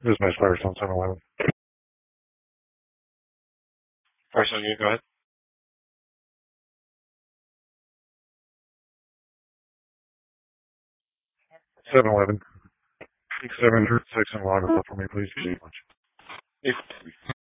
This is my Firestone 7-Eleven. Firestone, you go ahead. 7-Eleven. 6 and log us up for me, please. Thank you much.